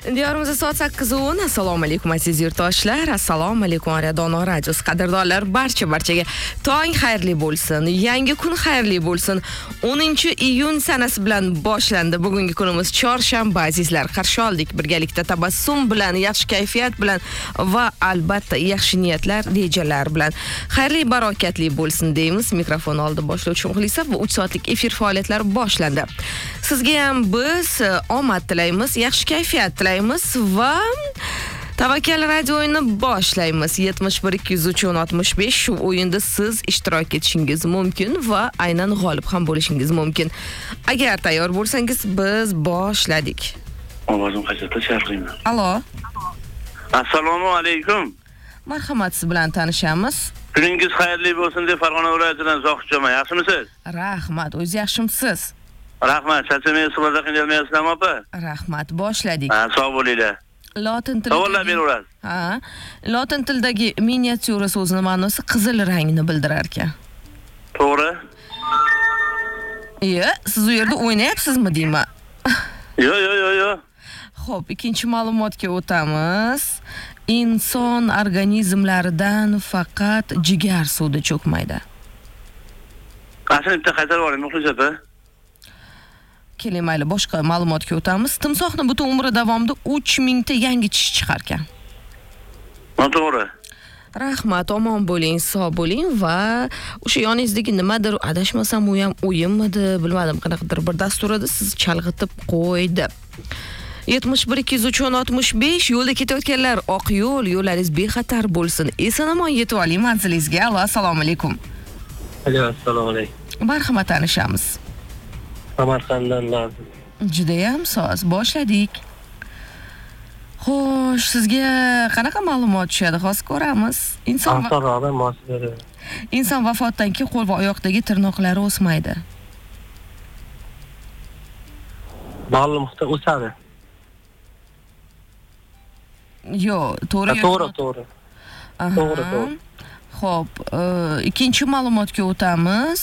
Diyorimizda soat 8:10. Assalomu alaykum aziz yurtdoshlar. Assalomu alaykum Dono radiosi qadrdonlar barchaga tong xayrli bo'lsin. Yangi kun xayrli bo'lsin. 10-iyun sanasi bilan boshlandi. Bugungi kunimiz chorshanba azizlar. Qarshi oldik birgalikda tabassum bilan, yaxshi kayfiyat bilan va albatta yaxshi niyatlar, rejalar bilan. Xayrli barokatli bo'lsin deymiz. Mikrofon oldi boshlovchi Muxlisa va 3 soatlik efir faoliyatlari boshlandi. Sizga ham biz omad tilaymiz, yaxshi kayfiyat tilaymiz va Tavakkal radioini boshlaymiz. 71-203-65 shu o'yinda siz ishtirok etishingiz mumkin va aynan g'olib ham bo'lishingiz mumkin. Agar tayyor bo'lsangiz biz boshladik. Ovozim qayerda sharqiyman? Alo. Assalomu alaykum. Marhamat, siz bilan tanishamiz. Kuningiz xayrli bo'lsin deb Farg'ona viloyatidan Zohidjon, yaxshimisiz? Rahmat, o'z yaxshimisiz? Rahmat, charchamaysiz, sizlarga qiynalmaysizlarmi opa? Rahmat, boshladik. Sog' bo'linglar. Lotin Savollar beraverasiz. Lotin tildagi miniatyura so'zining ma'nosi qizil rangni bildirar ekan. To'g'ri. Siz u yerda o'ynayapsizmi deyman? Yo'q. Xo'p, ikkinchi ma'lumotga o'tamiz. Inson organizmlaridan faqat jigar suvda cho'kmaydi. Qashin bitta qaytarib oling, Muxlis opa. Keling, mayli, boshqa ma'lumotga o'tamiz. Timsohni butun umri davomida 3000 ta yangi tish chiqar ekan. To'g'ri. Rahmat, omon bo'ling, sog' bo'ling va o'sha yoningizdagi nimadir, adashmasam u ham o'yinmidi, bilmadim, qanaqadir bir dastur edi, siz chalg'itib qo'ydi. 71-203-65 yo'lda ketayotganlar, oq yo'l, yo'llaringiz bexatar bo'lsin. Eson-omon yetib oling manzilingizga. Allo, assalomu alaykum. Assalomu alaykum. Marhamat, tanishamiz. Samarqanddan lozim. Judayam soz, boshladik. Xo'sh, sizga qanaqa ma'lumot tushadi? Hozir ko'ramiz. Inson vafotdan keyin qo'l va oyoqdagi tirnoqlari o'smaydi. Ma'lumotda o'sadi. Yo'q, to'g'ri. To'g'ri. Xo'p, ikkinchi ma'lumotga o'tamiz.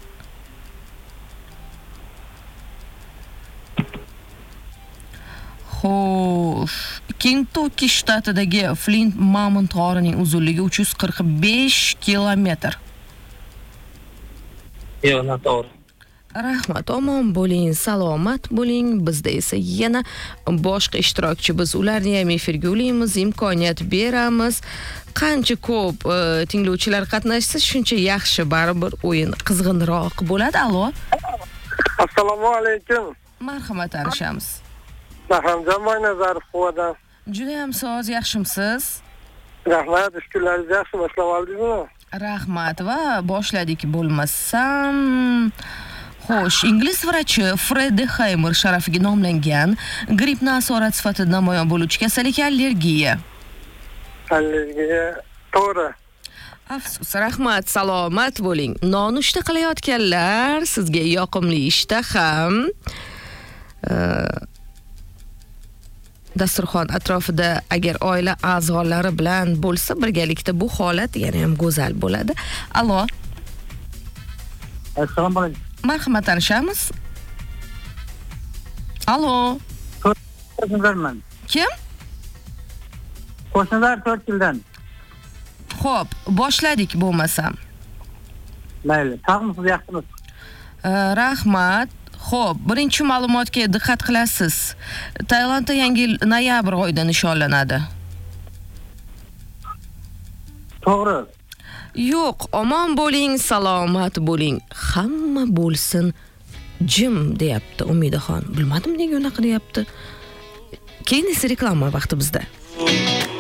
Xo'sh, Kentucky shtatidagi Flint Mountain g'orining uzunligi 345 kilometr. Yo'q, noto'g'ri. Rahmat, omon bo'ling, salomat bo'ling. Bizda esa yana boshqa ishtirokchi, biz ularni ham efirga olamiz, imkoniyat beramiz. Qancha ko'p tinglovchilar qatnashsa, shuncha yaxshi, baribir o'yin qizg'inroq bo'ladi. Allo. Assalomu alaykum. Marhamat, tanishamiz. Rahimjon Boynazarov Quvadan. Juda ham soz, yaxshimisiz? Rahmat, ishkunlaringiz yaxshimi? Ishlab oldingizmi? Rahmat va boshladik bo'lmasam. Xo'sh, ingliz vrachi Freddie Heimer sharafiga nomlangan grippni asorat sifatida namoyon bo'luvchi kasallik allergiya. Allergiya, to'g'ri. Afsus, rahmat, salomat bo'ling. Nonushta qilayotganlar, sizga yoqimli ishtaha. Dasturxon atrofida agar oila a'zolari bilan bo'lsa, birgalikda bu holat yana ham go'zal bo'ladi. Allo. Assalomu alaykum. Marhamat, tanishamiz. Allo. Qo'shnilarman. Kim? Qo'shnilar 4 yildan. Xo'p, boshladik bo'lmasam. Mayli, tag'misiz yaxshimiz? Rahmat. Xo'p, birinchi ma'lumotga diqqat qilasiz. Tailandda yangi yil noyabr oyida nishonlanadi. To'g'ri. Yo'q, omon bo'ling, salomat bo'ling. Hamma bo'lsin jim deyapti Umidaxon. Bilmadim nega unaqa deyapti. Keyin esa reklama vaqti bizda.